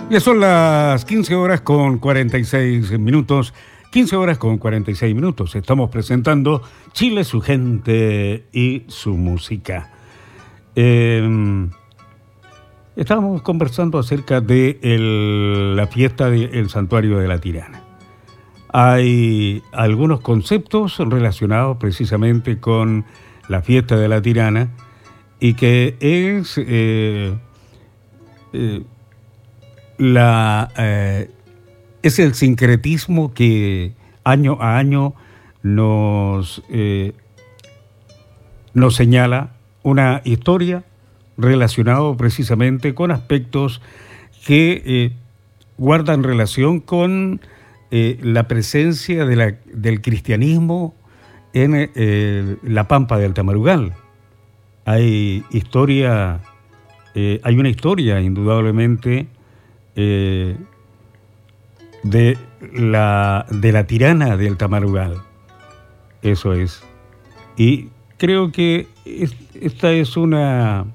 Ya son las 15 horas con 46 minutos. 15 horas con 46 minutos. Estamos presentando Chile, su gente y su música. Estábamos conversando acerca de la fiesta del Santuario de la Tirana. Hay algunos conceptos relacionados precisamente con la fiesta de la Tirana y que es es el sincretismo que año a año nos señala una historia relacionada precisamente con aspectos que guardan relación con la presencia del cristianismo en la Pampa del Tamarugal. Hay una historia indudablemente de la Tirana del Tamarugal. Eso es. Y creo que esta es una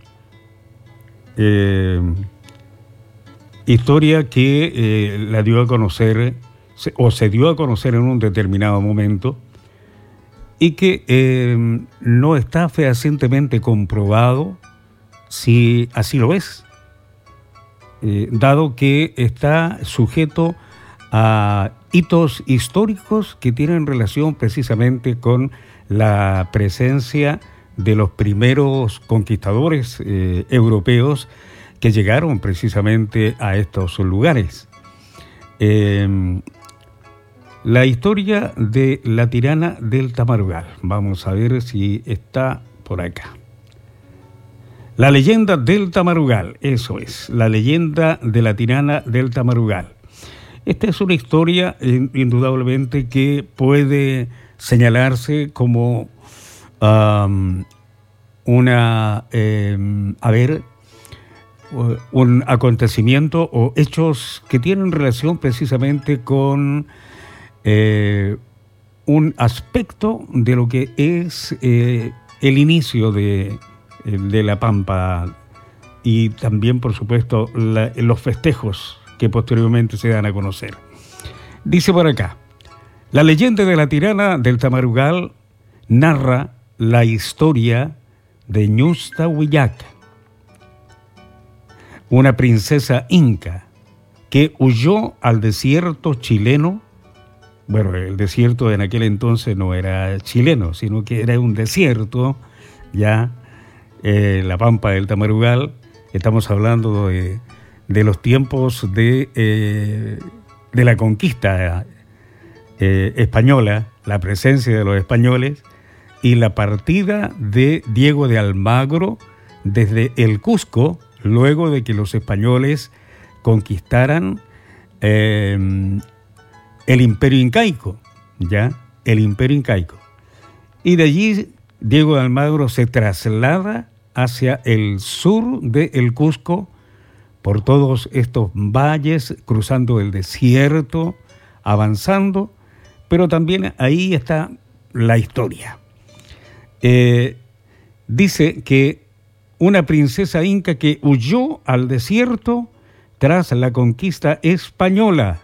historia que la dio a conocer se dio a conocer en un determinado momento y que no está fehacientemente comprobado si así lo es. Dado que está sujeto a hitos históricos que tienen relación precisamente con la presencia de los primeros conquistadores europeos que llegaron precisamente a estos lugares. La historia de la Tirana del Tamarugal. Vamos a ver si está por acá. La leyenda del Tamarugal, eso es, la leyenda de la Tirana del Tamarugal. Esta es una historia indudablemente que puede señalarse como un acontecimiento o hechos que tienen relación precisamente con un aspecto de lo que es el inicio de la Pampa y también, por supuesto, los festejos que posteriormente se dan a conocer. Dice por acá, la leyenda de la Tirana del Tamarugal narra la historia de Ñusta Huillac, una princesa inca que huyó al desierto chileno. Bueno, el desierto en aquel entonces no era chileno, sino que era un desierto ya. La Pampa del Tamarugal, estamos hablando de los tiempos de la conquista española, la presencia de los españoles y la partida de Diego de Almagro desde el Cusco, luego de que los españoles conquistaran el Imperio Incaico, ¿ya? El Imperio Incaico. Y de allí Diego de Almagro se traslada hacia el sur del Cusco, por todos estos valles, cruzando el desierto, avanzando, pero también ahí está la historia. Dice que una princesa inca que huyó al desierto tras la conquista española,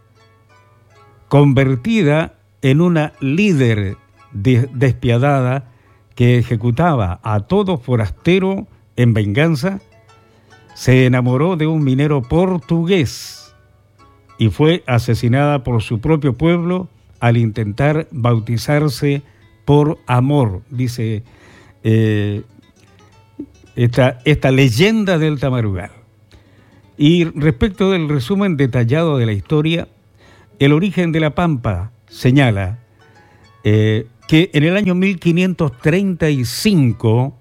convertida en una líder despiadada que ejecutaba a todo forastero en venganza, se enamoró de un minero portugués y fue asesinada por su propio pueblo al intentar bautizarse por amor, dice esta leyenda del Tamarugal. Y respecto del resumen detallado de la historia, el origen de la Pampa señala que en el año 1535,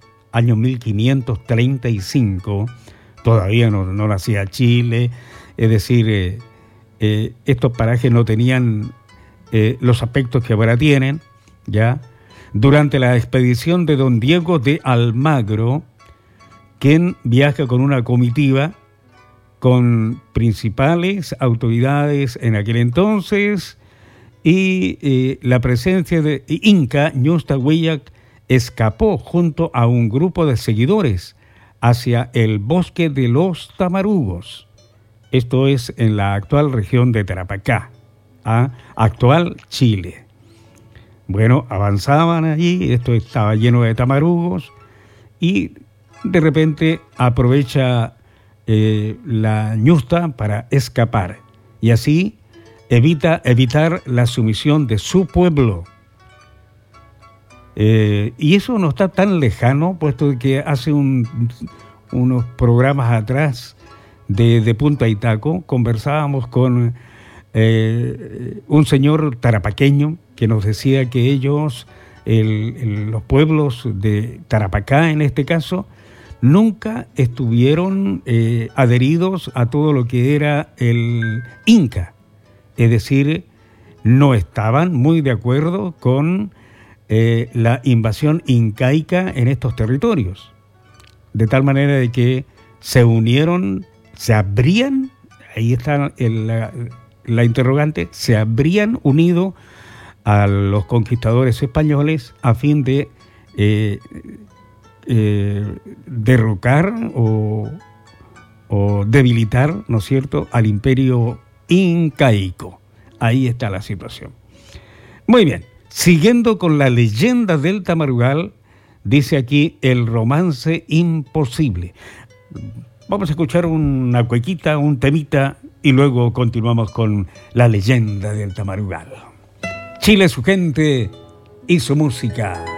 todavía no nacía Chile, es decir, estos parajes no tenían los aspectos que ahora tienen, ¿ya? Durante la expedición de don Diego de Almagro, quien viaja con una comitiva con principales autoridades en aquel entonces, y la presencia de Inca, Ñusta Huillac escapó junto a un grupo de seguidores hacia el bosque de los Tamarugos. Esto es en la actual región de Tarapacá, actual Chile. Bueno, avanzaban allí, esto estaba lleno de tamarugos y de repente aprovecha la ñusta para escapar y así evitar la sumisión de su pueblo. Y eso no está tan lejano, puesto que hace unos programas atrás de Punta Itaco conversábamos con un señor tarapaqueño que nos decía que ellos, los pueblos de Tarapacá en este caso, nunca estuvieron adheridos a todo lo que era el Inca. Es decir, no estaban muy de acuerdo con la invasión incaica en estos territorios. De tal manera de que se unieron, se habrían, ahí está la interrogante, se habrían unido a los conquistadores españoles a fin de derrocar o debilitar, ¿no es cierto?, al imperio incaico. Ahí está la situación. Muy bien, siguiendo con la leyenda del Tamarugal, dice aquí el romance imposible. Vamos a escuchar una cuequita, un temita, y luego continuamos con la leyenda del Tamarugal. Chile, su gente y su música.